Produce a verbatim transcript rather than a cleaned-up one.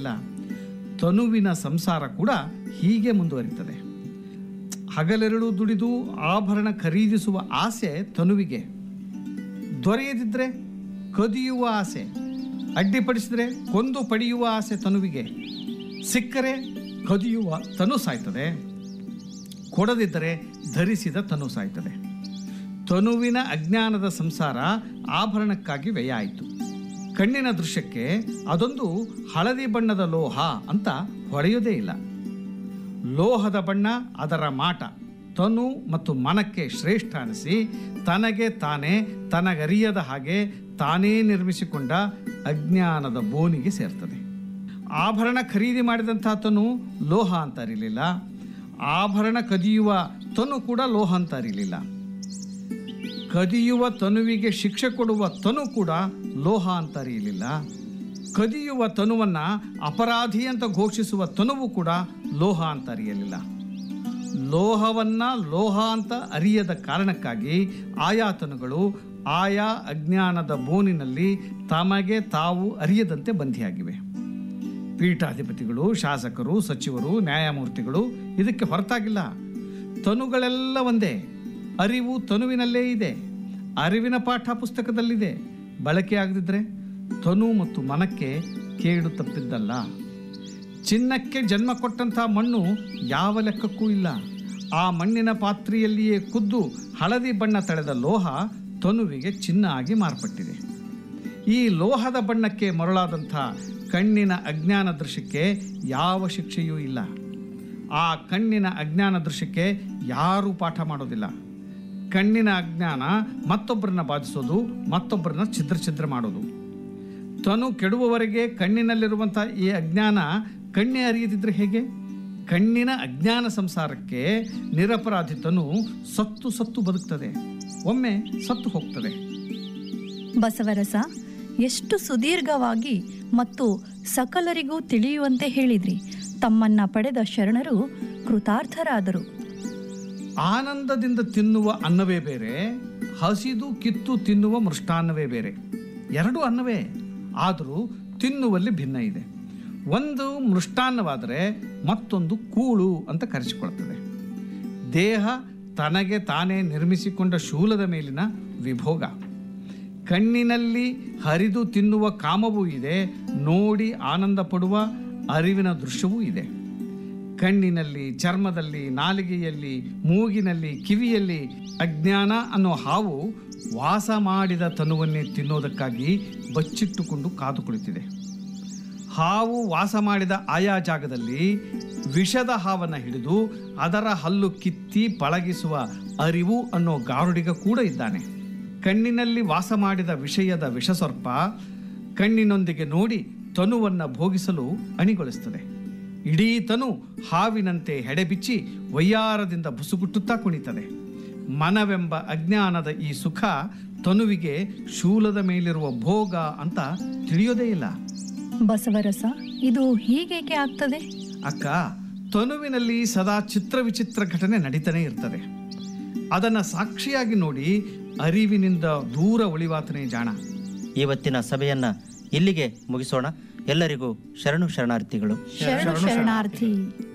ಇಲ್ಲ. ತನುವಿನ ಸಂಸಾರ ಕೂಡ ಹೀಗೆ ಮುಂದುವರಿತದೆ. ಹಗಲೆರಳು ದುಡಿದು ಆಭರಣ ಖರೀದಿಸುವ ಆಸೆ ತನುವಿಗೆ, ದೊರೆಯದಿದ್ದರೆ ಕದಿಯುವ ಆಸೆ, ಅಡ್ಡಿಪಡಿಸಿದರೆ ಕೊಂದು ಪಡೆಯುವ ಆಸೆ ತನುವಿಗೆ. ಸಿಕ್ಕರೆ ಕದಿಯುವ ತನು ಸಾಯ್ತದೆ, ಕೊಡದಿದ್ದರೆ ಧರಿಸಿದ ತನು ಸಾಯ್ತದೆ. ತನುವಿನ ಅಜ್ಞಾನದ ಸಂಸಾರ ಆಭರಣಕ್ಕಾಗಿ ವ್ಯಯ ಆಯಿತು. ಕಣ್ಣಿನ ದೃಶ್ಯಕ್ಕೆ ಅದೊಂದು ಹಳದಿ ಬಣ್ಣದ ಲೋಹ ಅಂತ ಹೊಳೆಯೋದೇ ಇಲ್ಲ. ಲೋಹದ ಬಣ್ಣ, ಅದರ ಮಾಟ ತನು ಮತ್ತು ಮನಕ್ಕೆ ಶ್ರೇಷ್ಠ ಅನಿಸಿ ತನಗೆ ತಾನೇ ತನಗರಿಯದ ಹಾಗೆ ತಾನೇ ನಿರ್ಮಿಸಿಕೊಂಡ ಅಜ್ಞಾನದ ಬೋನಿಗೆ ಸೇರ್ತದೆ. ಆಭರಣ ಖರೀದಿ ಮಾಡಿದಂಥ ತನು ಲೋಹ ಅಂತ ಅರಿಲಿಲ್ಲ, ಆಭರಣ ಕದಿಯುವ ತನು ಕೂಡ ಲೋಹ ಅಂತ ಅರಿಲಿಲ್ಲ. ಕದಿಯುವ ತನುವಿಗೆ ಶಿಕ್ಷೆ ಕೊಡುವ ತನು ಕೂಡ ಲೋಹ ಅಂತ ಅರಿಯಲಿಲ್ಲ. ಕದಿಯುವ ತನುವನ್ನು ಅಪರಾಧಿ ಅಂತ ಘೋಷಿಸುವ ತನುವು ಕೂಡ ಲೋಹ ಅಂತ ಅರಿಯಲಿಲ್ಲ. ಲೋಹವನ್ನು ಲೋಹ ಅಂತ ಅರಿಯದ ಕಾರಣಕ್ಕಾಗಿ ಆಯಾ ತನುಗಳು ಆಯಾ ಅಜ್ಞಾನದ ಬೋನಿನಲ್ಲಿ ತಮಗೆ ತಾವು ಅರಿಯದಂತೆ ಬಂಧಿಯಾಗಿವೆ. ಪೀಠಾಧಿಪತಿಗಳು, ಶಾಸಕರು, ಸಚಿವರು, ನ್ಯಾಯಮೂರ್ತಿಗಳು ಇದಕ್ಕೆ ಹೊರತಾಗಿಲ್ಲ. ತನುಗಳೆಲ್ಲ ಒಂದೇ. ಅರಿವು ತನುವಿನಲ್ಲೇ ಇದೆ. ಅರಿವಿನ ಪಾಠ ಪುಸ್ತಕದಲ್ಲಿದೆ. ಬಳಕೆಯಾಗದಿದ್ದರೆ ತನು ಮತ್ತು ಮನಕ್ಕೆ ಕೇಡು ತಪ್ಪಿದ್ದಲ್ಲ. ಚಿನ್ನಕ್ಕೆ ಜನ್ಮ ಕೊಟ್ಟಂಥ ಮಣ್ಣು ಯಾವ ಲೆಕ್ಕಕ್ಕೂ ಇಲ್ಲ. ಆ ಮಣ್ಣಿನ ಪಾತ್ರೆಯಲ್ಲಿಯೇ ಕುದ್ದು ಹಳದಿ ಬಣ್ಣ ತಳೆದ ಲೋಹ ತನುವಿಗೆ ಚಿನ್ನ ಆಗಿ ಮಾರ್ಪಟ್ಟಿದೆ. ಈ ಲೋಹದ ಬಣ್ಣಕ್ಕೆ ಮರಳಾದಂಥ ಕಣ್ಣಿನ ಅಜ್ಞಾನ ದೃಶ್ಯಕ್ಕೆ ಯಾವ ಶಿಕ್ಷೆಯೂ ಇಲ್ಲ. ಆ ಕಣ್ಣಿನ ಅಜ್ಞಾನ ದೃಶ್ಯಕ್ಕೆ ಯಾರೂ ಪಾಠ ಮಾಡೋದಿಲ್ಲ. ಕಣ್ಣಿನ ಅಜ್ಞಾನ ಮತ್ತೊಬ್ಬರನ್ನ ಬಾಧಿಸೋದು, ಮತ್ತೊಬ್ಬರನ್ನ ಛಿದ್ರ ಛಿದ್ರ ಮಾಡೋದು. ತನು ಕೆಡುವವರೆಗೆ ಕಣ್ಣಿನಲ್ಲಿರುವಂಥ ಈ ಅಜ್ಞಾನ ಕಣ್ಣೇ ಅರಿಯದಿದ್ದರೆ ಹೇಗೆ? ಕಣ್ಣಿನ ಅಜ್ಞಾನ ಸಂಸಾರಕ್ಕೆ ನಿರಪರಾಧಿ ತನು ಸತ್ತು ಸತ್ತು ಬದುಕ್ತದೆ, ಒಮ್ಮೆ ಸತ್ತು ಹೋಗ್ತದೆ. ಬಸವರಸ, ಎಷ್ಟು ಸುದೀರ್ಘವಾಗಿ ಮತ್ತು ಸಕಲರಿಗೂ ತಿಳಿಯುವಂತೆ ಹೇಳಿದ್ರಿ. ತಮ್ಮನ್ನ ಪಡೆದ ಶರಣರು ಕೃತಾರ್ಥರಾದರು. ಆನಂದದಿಂದ ತಿನ್ನುವ ಅನ್ನವೇ ಬೇರೆ, ಹಸಿದು ಕಿತ್ತು ತಿನ್ನುವ ಮೃಷ್ಟಾನ್ನವೇ ಬೇರೆ. ಎರಡೂ ಅನ್ನವೇ, ಆದರೂ ತಿನ್ನುವಲ್ಲಿ ಭಿನ್ನ ಇದೆ. ಒಂದು ಮೃಷ್ಟಾನ್ನವಾದರೆ ಮತ್ತೊಂದು ಕೂಳು ಅಂತ ಕರೆಸಿಕೊಳ್ತದೆ. ದೇಹ ತನಗೆ ತಾನೇ ನಿರ್ಮಿಸಿಕೊಂಡ ಶೂಲದ ಮೇಲಿನ ವಿಭೋಗ. ಕಣ್ಣಿನಲ್ಲಿ ಹರಿದು ತಿನ್ನುವ ಕಾಮವೂ ಇದೆ, ನೋಡಿ ಆನಂದ ಪಡುವ ಅರಿವಿನ ದೃಶ್ಯವೂ ಇದೆ. ಕಣ್ಣಿನಲ್ಲಿ, ಚರ್ಮದಲ್ಲಿ, ನಾಲಿಗೆಯಲ್ಲಿ, ಮೂಗಿನಲ್ಲಿ, ಕಿವಿಯಲ್ಲಿ ಅಜ್ಞಾನ ಅನ್ನೋ ಹಾವು ವಾಸ ಮಾಡಿದ ತನುವನ್ನೇ ತಿನ್ನೋದಕ್ಕಾಗಿ ಬಚ್ಚಿಟ್ಟುಕೊಂಡು ಕಾದು ಕುಳಿತಿದೆ. ಹಾವು ವಾಸ ಮಾಡಿದ ಆಯಾ ಜಾಗದಲ್ಲಿ ವಿಷದ ಹಾವನ್ನು ಹಿಡಿದು ಅದರ ಹಲ್ಲು ಕಿತ್ತಿ ಪಳಗಿಸುವ ಅರಿವು ಅನ್ನೋ ಗಾರುಡಿಗ ಕೂಡ ಇದ್ದಾನೆ. ಕಣ್ಣಿನಲ್ಲಿ ವಾಸ ಮಾಡಿದ ವಿಷಯದ ವಿಷಸರ್ಪ ಕಣ್ಣಿನೊಂದಿಗೆ ನೋಡಿ ತನುವನ್ನು ಭೋಗಿಸಲು ಅಣಿಗೊಳಿಸ್ತದೆ. ಇಡೀ ತನು ಹಾವಿನಂತೆ ಹೆಡೆಬಿಚ್ಚಿ ವಯ್ಯಾರದಿಂದ ಬುಸುಗುಟ್ಟುತ್ತಾ ಕುಣಿತದೆ. ಮನವೆಂಬ ಅಜ್ಞಾನದ ಈ ಸುಖ ತನುವಿಗೆ ಶೂಲದ ಮೇಲಿರುವ ಭೋಗ ಅಂತ ತಿಳಿಯೋದೇ ಇಲ್ಲ. ಬಸವರಸ, ಇದು ಹೀಗೇಕೆ ಆಗ್ತದೆ? ಅಕ್ಕ, ತನುವಿನಲ್ಲಿ ಸದಾ ಚಿತ್ರ ವಿಚಿತ್ರ ಘಟನೆ ನಡೀತಾನೆ ಇರ್ತದೆ. ಅದನ್ನು ಸಾಕ್ಷಿಯಾಗಿ ನೋಡಿ ಅರಿವಿನಿಂದ ದೂರ ಉಳಿವಾತನೇ ಜಾಣ. ಇವತ್ತಿನ ಸಭೆಯನ್ನ ಇಲ್ಲಿಗೆ ಮುಗಿಸೋಣ. ಎಲ್ಲರಿಗೂ ಶರಣು ಶರಣಾರ್ಥಿಗಳು. ಶರಣು ಶರಣಾರ್ಥಿ.